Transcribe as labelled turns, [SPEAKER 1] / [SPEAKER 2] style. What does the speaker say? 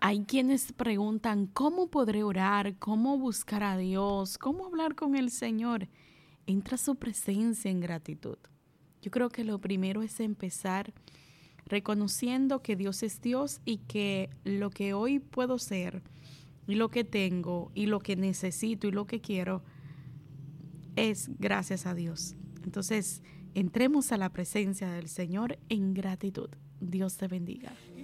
[SPEAKER 1] Hay quienes preguntan, ¿cómo podré orar? ¿Cómo buscar a Dios? ¿Cómo hablar con el Señor? Entra a su presencia en gratitud. Yo creo que lo primero es empezar reconociendo que Dios es Dios y que lo que hoy puedo ser y lo que tengo y lo que necesito y lo que quiero es gracias a Dios. Entonces, entremos a la presencia del Señor en gratitud. Dios te bendiga.